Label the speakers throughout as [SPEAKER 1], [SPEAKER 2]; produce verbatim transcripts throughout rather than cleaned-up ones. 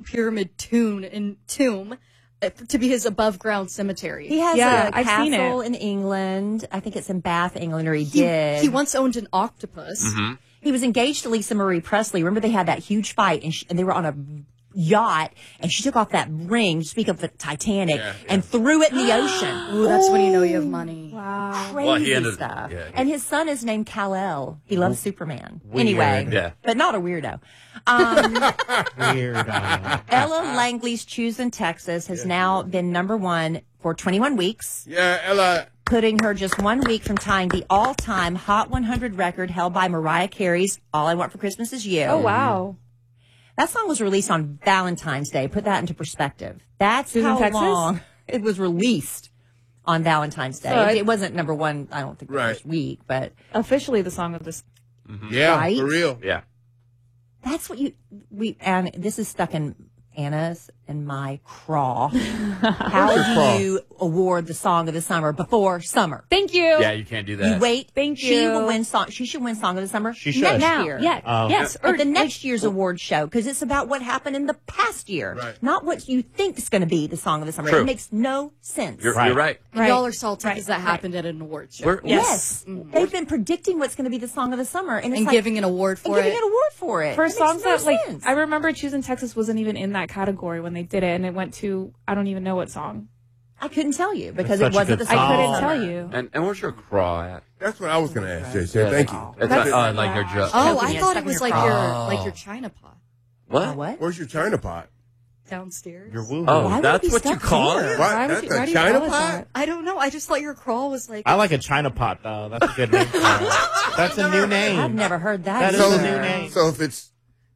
[SPEAKER 1] pyramid tomb in tomb uh, to be his above ground cemetery.
[SPEAKER 2] He has
[SPEAKER 3] Yeah,
[SPEAKER 2] a
[SPEAKER 3] I've seen
[SPEAKER 2] castle
[SPEAKER 3] it.
[SPEAKER 2] in England. I think it's in Bath, England, or he,
[SPEAKER 1] He,
[SPEAKER 2] did.
[SPEAKER 1] he once owned an octopus.
[SPEAKER 4] Mm-hmm.
[SPEAKER 2] He was engaged to Lisa Marie Presley. Remember they had that huge fight, and, she, and they were on a yacht, and she took off that ring, speak of the Titanic,
[SPEAKER 4] Yeah, yeah.
[SPEAKER 2] and threw it in the ocean.
[SPEAKER 1] Ooh, that's when you know you have money.
[SPEAKER 3] Wow.
[SPEAKER 2] Crazy
[SPEAKER 4] Well, he ended-
[SPEAKER 2] stuff.
[SPEAKER 4] yeah, he-
[SPEAKER 2] And his son is named Kal-El. He loves Superman.
[SPEAKER 5] Weird.
[SPEAKER 2] Anyway,
[SPEAKER 4] Yeah.
[SPEAKER 2] but not a weirdo. Um,
[SPEAKER 5] Weird. uh,
[SPEAKER 2] Ella Langley's Choosing Texas has now been number one for twenty-one weeks,
[SPEAKER 6] Yeah, Ella.
[SPEAKER 2] putting her just one week from tying the all-time Hot one hundred record held by Mariah Carey's All I Want for Christmas Is You.
[SPEAKER 3] Oh, wow.
[SPEAKER 2] That song was released on Valentine's Day. Put that into perspective. That's
[SPEAKER 3] Choosing
[SPEAKER 2] how
[SPEAKER 3] Texas?
[SPEAKER 2] long it was released on Valentine's Day.
[SPEAKER 3] So
[SPEAKER 2] it,
[SPEAKER 3] I-
[SPEAKER 2] it wasn't number one, I don't think, the
[SPEAKER 6] Right.
[SPEAKER 2] first week, but
[SPEAKER 3] Officially the song of this.
[SPEAKER 6] Yeah,
[SPEAKER 2] Right?
[SPEAKER 6] for real.
[SPEAKER 4] Yeah.
[SPEAKER 2] that's what you, we, and this is stuck in Anna's and my craw. How
[SPEAKER 6] your craw?
[SPEAKER 2] do you award the song of the summer before summer?
[SPEAKER 3] Thank you.
[SPEAKER 4] Yeah, you can't do that.
[SPEAKER 2] You wait.
[SPEAKER 3] Thank
[SPEAKER 2] She
[SPEAKER 3] you.
[SPEAKER 2] will win song. She should win song of the summer.
[SPEAKER 5] She should.
[SPEAKER 2] next
[SPEAKER 3] Now.
[SPEAKER 2] year.
[SPEAKER 3] Yeah.
[SPEAKER 5] Oh.
[SPEAKER 3] Yes.
[SPEAKER 2] At the next year's award show, because it's about what happened in the past year,
[SPEAKER 6] Right.
[SPEAKER 2] not what you think is going to be the song of the summer.
[SPEAKER 4] True.
[SPEAKER 2] It makes no sense.
[SPEAKER 4] You're,
[SPEAKER 5] Right.
[SPEAKER 4] you're right.
[SPEAKER 1] And
[SPEAKER 3] Right.
[SPEAKER 1] y'all are salty
[SPEAKER 3] Right.
[SPEAKER 1] because that
[SPEAKER 3] Right.
[SPEAKER 1] happened at an award show.
[SPEAKER 4] We're,
[SPEAKER 2] Yes, they've been predicting what's going to be the song of the summer, and it's
[SPEAKER 1] and
[SPEAKER 2] like,
[SPEAKER 1] giving an award
[SPEAKER 2] and
[SPEAKER 1] for
[SPEAKER 2] giving
[SPEAKER 1] it.
[SPEAKER 2] an award for it
[SPEAKER 3] For
[SPEAKER 2] It makes
[SPEAKER 3] songs
[SPEAKER 2] no
[SPEAKER 3] that, like,
[SPEAKER 2] sense.
[SPEAKER 3] I remember Choosing Texas wasn't even in that category when they did it, and it went to, I don't even know what song.
[SPEAKER 2] I couldn't tell you because
[SPEAKER 5] That's
[SPEAKER 2] it
[SPEAKER 5] such a
[SPEAKER 2] wasn't
[SPEAKER 5] good
[SPEAKER 2] the song.
[SPEAKER 3] I
[SPEAKER 2] of the
[SPEAKER 3] couldn't
[SPEAKER 2] summer.
[SPEAKER 3] tell you.
[SPEAKER 4] And, and where's your craw at?
[SPEAKER 6] That's what I was going to ask, Jay. Say, thank you.
[SPEAKER 4] It's
[SPEAKER 3] That's-
[SPEAKER 4] uh, uh, like your jo-
[SPEAKER 1] Oh,
[SPEAKER 2] Choking
[SPEAKER 1] I
[SPEAKER 2] you,
[SPEAKER 1] thought
[SPEAKER 2] stuck
[SPEAKER 1] it
[SPEAKER 2] in
[SPEAKER 1] was
[SPEAKER 2] your
[SPEAKER 1] like
[SPEAKER 2] craw.
[SPEAKER 1] your like your
[SPEAKER 4] Oh.
[SPEAKER 1] china pot
[SPEAKER 4] What?
[SPEAKER 2] Uh, what?
[SPEAKER 6] Where's your China pot?
[SPEAKER 1] downstairs.
[SPEAKER 5] Your woo.
[SPEAKER 4] Oh,
[SPEAKER 2] Why would it
[SPEAKER 4] that's
[SPEAKER 2] be
[SPEAKER 4] what you
[SPEAKER 2] stuck
[SPEAKER 4] call
[SPEAKER 2] here?
[SPEAKER 4] it?
[SPEAKER 6] What?
[SPEAKER 3] Why would
[SPEAKER 6] That's
[SPEAKER 3] you-
[SPEAKER 6] a
[SPEAKER 3] why do you
[SPEAKER 6] China
[SPEAKER 3] call it
[SPEAKER 6] pot?
[SPEAKER 3] that?
[SPEAKER 1] I don't know. I just thought your crawl was like.
[SPEAKER 5] I like a China pot though. That's a good name. For it. That's a new name.
[SPEAKER 2] I've never heard that.
[SPEAKER 5] That is
[SPEAKER 6] So,
[SPEAKER 5] a
[SPEAKER 2] either.
[SPEAKER 5] new name.
[SPEAKER 6] so if it's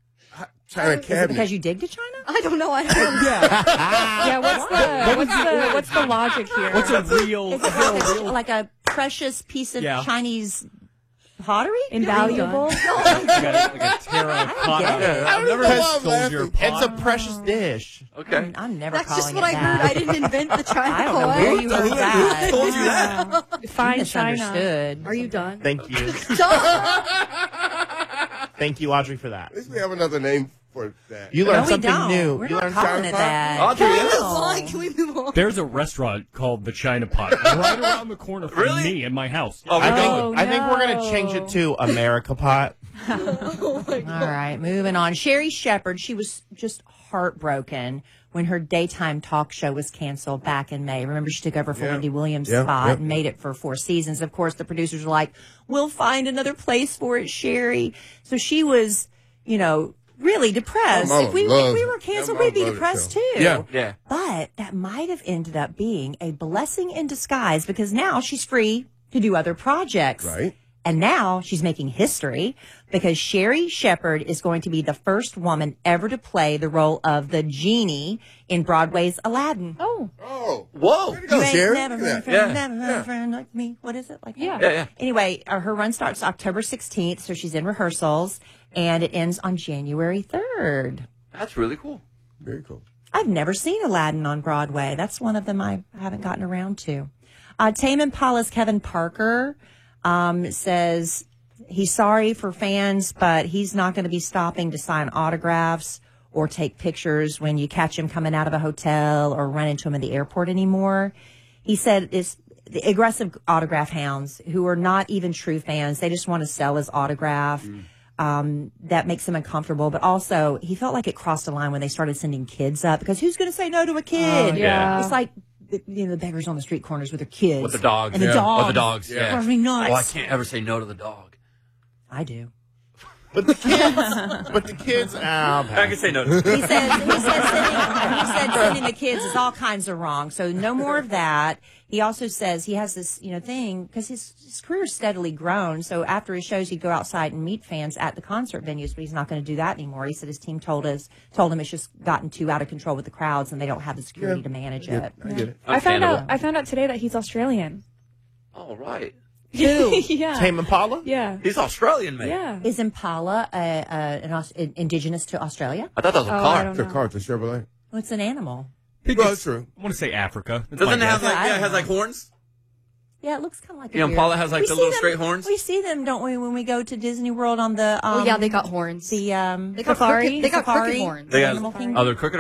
[SPEAKER 6] China
[SPEAKER 2] Is it
[SPEAKER 6] cabinet,
[SPEAKER 2] because you dig to China?
[SPEAKER 1] I don't know. I don't know.
[SPEAKER 3] Yeah, what's the what's the what's the logic here?
[SPEAKER 7] What's a real?
[SPEAKER 2] Is it like a, like a precious piece of
[SPEAKER 7] Yeah.
[SPEAKER 2] Chinese pottery?
[SPEAKER 3] Invaluable?
[SPEAKER 7] You got a, like a terracotta.
[SPEAKER 2] get it.
[SPEAKER 7] I've never
[SPEAKER 6] I don't know why I'm
[SPEAKER 7] stole your
[SPEAKER 6] laughing.
[SPEAKER 7] pot.
[SPEAKER 5] It's a precious dish.
[SPEAKER 4] Okay.
[SPEAKER 2] I'm, I'm never
[SPEAKER 1] That's
[SPEAKER 2] calling
[SPEAKER 1] just what
[SPEAKER 2] it
[SPEAKER 1] I
[SPEAKER 2] that.
[SPEAKER 1] heard. I didn't invent the China
[SPEAKER 2] I don't know
[SPEAKER 1] pot.
[SPEAKER 2] where you heard that.
[SPEAKER 4] Who told you that?
[SPEAKER 3] Fine China.
[SPEAKER 2] Misunderstood.
[SPEAKER 1] Are you done?
[SPEAKER 5] Thank you. Thank you, Audrey, for that.
[SPEAKER 6] at least we have another name for that.
[SPEAKER 5] You
[SPEAKER 2] No,
[SPEAKER 5] learned
[SPEAKER 2] we
[SPEAKER 5] something
[SPEAKER 2] don't.
[SPEAKER 5] new.
[SPEAKER 2] We're
[SPEAKER 5] you
[SPEAKER 2] not
[SPEAKER 5] learned
[SPEAKER 2] calling
[SPEAKER 5] China
[SPEAKER 2] it
[SPEAKER 5] pot?
[SPEAKER 2] that.
[SPEAKER 4] Audrey,
[SPEAKER 1] Can we
[SPEAKER 4] yes.
[SPEAKER 1] move on? Can we move on?
[SPEAKER 7] There's a restaurant called the China Pot right around the corner from
[SPEAKER 4] Really?
[SPEAKER 7] me and my house.
[SPEAKER 4] Oh,
[SPEAKER 5] I think
[SPEAKER 3] Oh,
[SPEAKER 5] I think we're gonna
[SPEAKER 3] no.
[SPEAKER 5] change it to America pot.
[SPEAKER 2] All right, moving on. Sherry Shepherd, she was just heartbroken when her daytime talk show was canceled back in May. Remember, she took over for
[SPEAKER 6] Yeah.
[SPEAKER 2] Wendy Williams'
[SPEAKER 6] Yeah,
[SPEAKER 2] spot
[SPEAKER 6] yeah.
[SPEAKER 2] and made it for four seasons. Of course, the producers were like, we'll find another place for it, Sherry. So she was, you know, really depressed.
[SPEAKER 6] My mama
[SPEAKER 2] If we, if
[SPEAKER 6] loves
[SPEAKER 2] we were
[SPEAKER 6] it.
[SPEAKER 2] canceled,
[SPEAKER 6] Yeah,
[SPEAKER 2] we'd be
[SPEAKER 6] mama loved
[SPEAKER 2] depressed
[SPEAKER 6] it,
[SPEAKER 2] too.
[SPEAKER 6] too. Yeah.
[SPEAKER 4] Yeah.
[SPEAKER 2] But that might have ended up being a blessing in disguise because now she's free to do other projects.
[SPEAKER 6] Right.
[SPEAKER 2] And now she's making history because Sherry Shepherd is going to be the first woman ever to play the role of the genie in Broadway's Aladdin.
[SPEAKER 3] Oh,
[SPEAKER 6] Oh.
[SPEAKER 4] Whoa.
[SPEAKER 6] Way to go,
[SPEAKER 2] You ain't
[SPEAKER 6] Sherry.
[SPEAKER 2] never
[SPEAKER 6] Look
[SPEAKER 2] had a
[SPEAKER 6] at that.
[SPEAKER 2] friend,
[SPEAKER 4] Yeah.
[SPEAKER 2] never had a friend like me. What is it? Like that?
[SPEAKER 3] Yeah.
[SPEAKER 4] Yeah, yeah.
[SPEAKER 2] Anyway, uh, her run starts October sixteenth, so she's in rehearsals, and it ends on January third.
[SPEAKER 4] That's really cool.
[SPEAKER 6] Very cool.
[SPEAKER 2] I've never seen Aladdin on Broadway. That's one of them I haven't gotten around to. Uh, Tame Impala's Kevin Parker um, says he's sorry for fans, but he's not going to be stopping to sign autographs or take pictures when you catch him coming out of a hotel or run into him in the airport anymore. He said it's the aggressive autograph hounds who are not even true fans. They just want to sell his autograph. Um, that makes him uncomfortable. But also, he felt like it crossed a line when they started sending kids up because who's going to say no to a kid?
[SPEAKER 3] Oh, yeah.
[SPEAKER 2] It's like, the- you know, the beggars on the street corners with their kids.
[SPEAKER 4] With the dogs.
[SPEAKER 2] And the
[SPEAKER 4] yeah.
[SPEAKER 2] dogs.
[SPEAKER 4] With the dogs.
[SPEAKER 6] Yeah.
[SPEAKER 4] Yeah.
[SPEAKER 2] Drives me nuts.
[SPEAKER 4] Oh, I can't ever say no to the dog.
[SPEAKER 2] I do.
[SPEAKER 5] But the kids, but the kids, ah,
[SPEAKER 4] I can say no. To
[SPEAKER 2] He says, he says, sending, he said sending the kids is all kinds of wrong. So no more of that. He also says he has this, you know, thing because his, his career's steadily grown. So after his shows, he'd go outside and meet fans at the concert venues, but he's not going to do that anymore. He said his team told us, told him it's just gotten too out of control with the crowds and they don't have the security to manage it.
[SPEAKER 6] I get it.
[SPEAKER 3] I found out.
[SPEAKER 4] Understandable.
[SPEAKER 3] I found out today that he's Australian.
[SPEAKER 4] All right.
[SPEAKER 3] yeah.
[SPEAKER 5] Tame Impala.
[SPEAKER 3] Yeah.
[SPEAKER 4] He's Australian, mate.
[SPEAKER 3] Yeah.
[SPEAKER 2] Is Impala uh, uh, an, Aus- indigenous to Australia?
[SPEAKER 4] I thought that was a
[SPEAKER 3] Oh, I
[SPEAKER 4] car.
[SPEAKER 3] don't
[SPEAKER 6] It's a
[SPEAKER 3] know.
[SPEAKER 6] car. It's a Chevrolet.
[SPEAKER 2] Well, it's an animal.
[SPEAKER 6] Well, it's true.
[SPEAKER 7] I want to say Africa. That's
[SPEAKER 4] Doesn't
[SPEAKER 7] my
[SPEAKER 4] it have
[SPEAKER 7] guess.
[SPEAKER 4] like
[SPEAKER 2] I
[SPEAKER 4] yeah, it
[SPEAKER 2] don't
[SPEAKER 4] has
[SPEAKER 2] know.
[SPEAKER 4] like horns?
[SPEAKER 2] Yeah, it looks kind of like a
[SPEAKER 4] You know,
[SPEAKER 2] deer.
[SPEAKER 4] Impala has, like,
[SPEAKER 2] We
[SPEAKER 4] the
[SPEAKER 2] see
[SPEAKER 4] little
[SPEAKER 2] them-
[SPEAKER 4] straight horns?
[SPEAKER 2] We see them, don't we, when we go to Disney World on the um,
[SPEAKER 1] Oh yeah, they got horns.
[SPEAKER 2] the um
[SPEAKER 1] They got
[SPEAKER 3] Safari?
[SPEAKER 1] crooked, they got
[SPEAKER 2] Safari?
[SPEAKER 1] crooked horns.
[SPEAKER 4] They got
[SPEAKER 2] Animal Kingdom?
[SPEAKER 4] other crooked